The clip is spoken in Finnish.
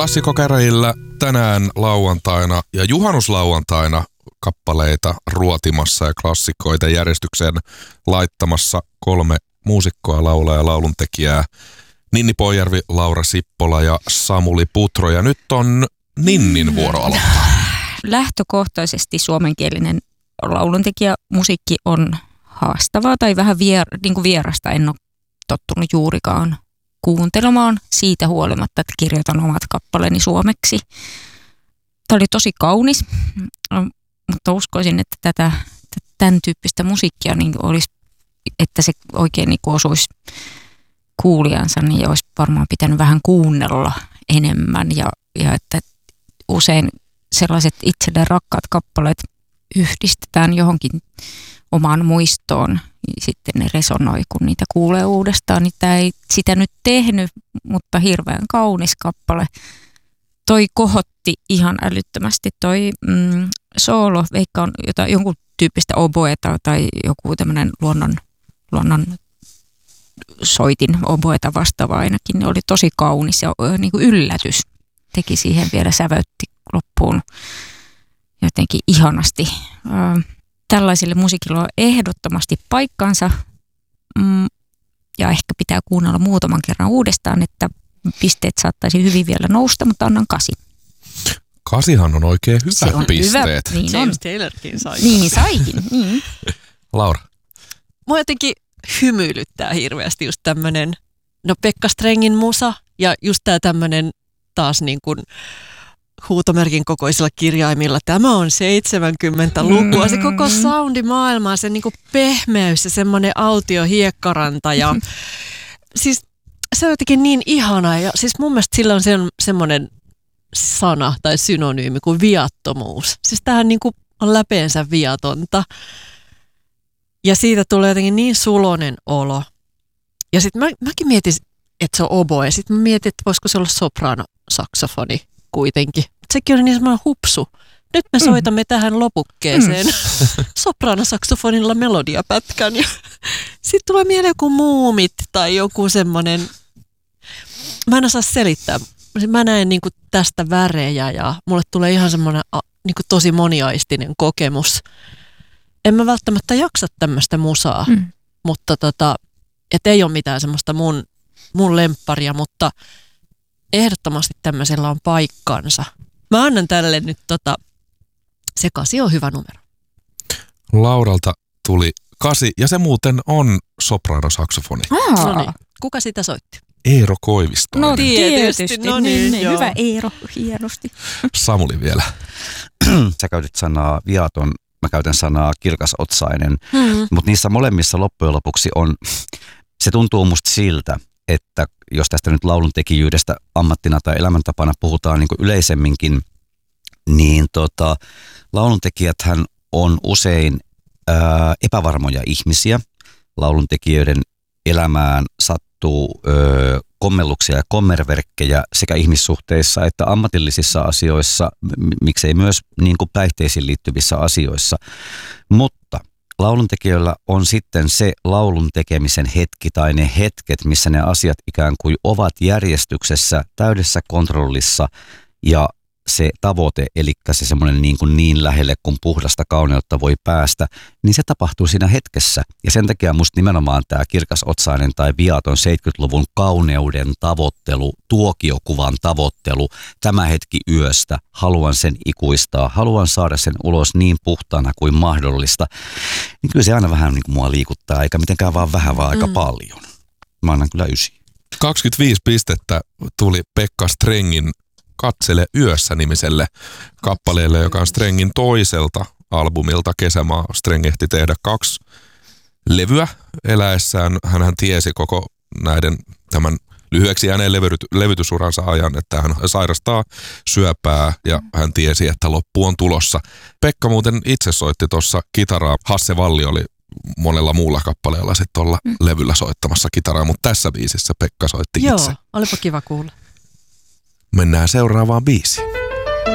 Klassikkokäräjillä tänään lauantaina ja juhannuslauantaina kappaleita ruotimassa ja klassikoita järjestykseen laittamassa 3 muusikkoa, laulaa ja lauluntekijää. Ninni Poijärvi, Laura Sippola ja Samuli Putro. Ja nyt on Ninnin vuoro aloittaa. Lähtökohtaisesti suomenkielinen lauluntekijä musiikki on haastavaa tai vähän vierasta. En ole tottunut juurikaan kuuntelemaan siitä huolimatta, että kirjoitan omat kappaleeni suomeksi. Tämä oli tosi kaunis, mutta uskoisin, että tämän tyyppistä musiikkia niin olisi, että se oikein niin osuisi kuulijansa, niin olisi varmaan pitänyt vähän kuunnella enemmän ja että usein sellaiset itselle rakkaat kappaleet yhdistetään johonkin omaan muistoon. Sitten ne resonoi, kun niitä kuulee uudestaan. Niin tämä ei sitä nyt tehnyt, mutta hirveän kaunis kappale. Toi kohotti ihan älyttömästi. Toi soolo, veikka on jonkun tyyppistä oboeta tai joku tämmöinen luonnon soitin oboeta vastaava ainakin. Ne oli tosi kaunis ja niin kuin yllätys. Teki siihen vielä säväytti loppuun jotenkin ihanasti. Tällaisille musiikille on ehdottomasti paikkansa ja ehkä pitää kuunnella muutaman kerran uudestaan, että pisteet saattaisi hyvin vielä nousta, mutta annan 8. 8 on oikein hyvät pisteet. Hyvä, niin James Taylorkin sai. Niin saikin. Niin. Laura. Mua jotenkin hymyilyttää hirveästi just tämmönen, Pekka Strengin musa ja just tää tämmönen taas niin kuin huutomerkin kokoisilla kirjaimilla. Tämä on 70-lukua. Se koko soundimaailma, se niinku pehmeys ja semmoinen autiohiekkaranta. Ja siis se on jotenkin niin ihanaa. Ja siis mun mielestä sillä on semmoinen sana tai synonyymi kuin viattomuus. Siis tämähän niinku on läpeensä viatonta. Ja siitä tulee jotenkin niin sulonen olo. Ja sitten mäkin mietin, että se on oboe. Sitten mä mietin, että voisiko se olla soprano-saksofoni kuitenkin. Sekin oli niin semmoinen hupsu. Nyt me soitamme tähän lopukkeeseen sopranosaksofonilla melodiapätkän. Sitten tulee mieleen joku Muumit tai joku semmoinen. Mä en osaa selittää. Mä näen niinku tästä värejä ja mulle tulee ihan semmoinen niinku tosi moniaistinen kokemus. En mä välttämättä jaksa tämmöistä musaa, mutta et ei ole mitään semmoista mun lempparia, mutta ehdottomasti tämmöisellä on paikkansa. Mä annan tälle nyt se 8 on hyvä numero. Lauralta tuli 8 ja se muuten on sopranosaksofoni. No niin. Kuka sitä soitti? Eero Koivistoinen. No tietysti. No niin, hyvä Eero, hienosti. Samuli vielä. Sä käytit sanaa viaton, mä käytän sanaa kirkasotsainen, mutta niissä molemmissa loppujen lopuksi se tuntuu musta siltä, että jos tästä nyt lauluntekijyydestä ammattina tai elämäntapana puhutaan niin kuin yleisemminkin, niin lauluntekijäthän on usein epävarmoja ihmisiä. Lauluntekijöiden elämään sattuu kommelluksia ja kommerverkkejä sekä ihmissuhteissa että ammatillisissa asioissa, miksei myös niin kuin päihteisiin liittyvissä asioissa. Mutta lauluntekijöillä on sitten se laulun tekemisen hetki tai ne hetket, missä ne asiat ikään kuin ovat järjestyksessä, täydessä kontrollissa ja se tavoite, eli se semmoinen niin lähelle kuin puhdasta kauneutta voi päästä, niin se tapahtuu siinä hetkessä. Ja sen takia musta nimenomaan tämä kirkasotsainen tai viaton 70-luvun kauneuden tavoittelu, tuokiokuvan tavoittelu, tämä hetki yöstä, haluan sen ikuistaa, haluan saada sen ulos niin puhtaana kuin mahdollista, niin kyllä se aina vähän niin kuin mua liikuttaa, eikä mitenkään vaan vähän, vaan aika paljon. Mä annan kyllä 9. 25 pistettä tuli Pekka Strengin Katsele yössä -nimiselle kappaleelle, joka on Strengin toiselta albumilta Kesämaa. Streng ehti tehdä 2 levyä eläessään. Hänhän tiesi koko tämän lyhyeksi jääneen levytysuransa ajan, että hän sairastaa syöpää ja hän tiesi, että loppu on tulossa. Pekka muuten itse soitti tuossa kitaraa. Hasse Valli oli monella muulla kappaleella sitten tuolla levyllä soittamassa kitaraa, mutta tässä biisissä Pekka soitti itse. Joo, olipa kiva kuulla. Mennään seuraavaan biisiin.